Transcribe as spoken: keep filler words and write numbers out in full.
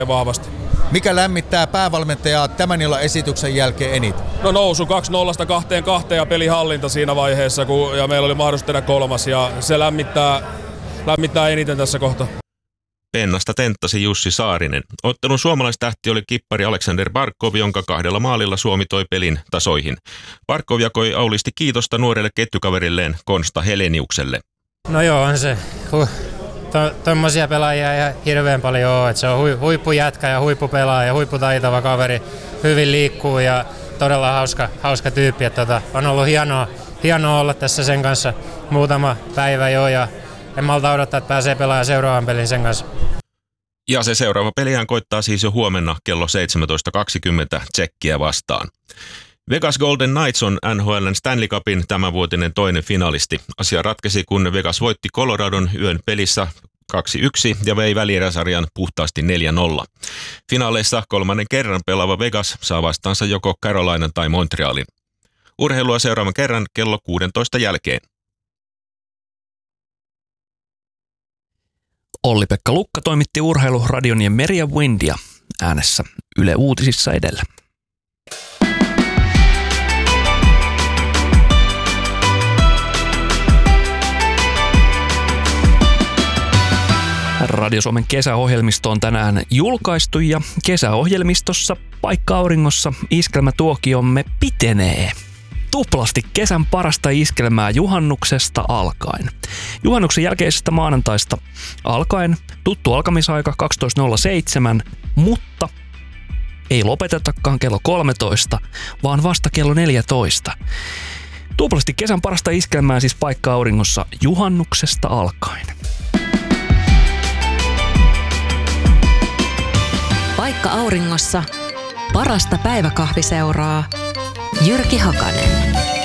vahvasti. Mikä lämmittää päävalmentajaa tämän illan esityksen jälkeen eniten? No nousu kaksi nolla kahteen kahteen ja pelihallinta siinä vaiheessa, kun, ja meillä oli mahdollisuus tehdä kolmas, ja se lämmittää, lämmittää eniten tässä kohtaa. Pennasta tenttasi Jussi Saarinen. Ottelun suomalaistähti oli kippari Aleksander Barkov, jonka kahdella maalilla Suomi toi pelin tasoihin. Barkov jakoi aulisti kiitosta nuorelle ketjukaverilleen Konsta Heleniukselle. No joo, on se. Huh. To, tommosia pelaajia ihan hirveän paljon on. Et se on hui, huippujätkä ja huippupelaaja ja huipputaitava kaveri. Hyvin liikkuu ja todella hauska, hauska tyyppi. Et tota, on ollut hienoa, hienoa olla tässä sen kanssa muutama päivä jo ja en malta odottaa, että pääsee pelaamaan seuraavan pelin sen kanssa. Ja se seuraava pelihän koittaa siis jo huomenna kello seitsemäntoista kaksikymmentä Tsekkiä vastaan. Vegas Golden Knights on N H L:n Stanley Cupin tämänvuotinen toinen finalisti. Asia ratkesi, kun Vegas voitti Coloradon yön pelissä kaksi yksi ja vei välieräsarjan puhtaasti neljä nolla. Finaaleissa kolmannen kerran pelaava Vegas saa vastaansa joko Carolinan tai Montrealin. Urheilua seuraavan kerran kello kuusitoista jälkeen. Olli-Pekka Lukka toimitti Urheiluradion ja Merja Windia äänessä Yle Uutisissa edellä. Radio Suomen kesäohjelmisto on tänään julkaistu ja kesäohjelmistossa Paikka auringossa iskelmätuokiomme pitenee. Tuplasti kesän parasta iskelmää juhannuksesta alkaen. Juhannuksen jälkeisestä maanantaista alkaen tuttu alkamisaika kaksitoista nolla seitsemän, mutta ei lopetetakaan kello kolmetoista, vaan vasta kello neljätoista. Tuplasti kesän parasta iskelmää siis Paikka auringossa juhannuksesta alkaen. Paikka auringossa parasta päiväkahviseuraa Jyrki Hakanen.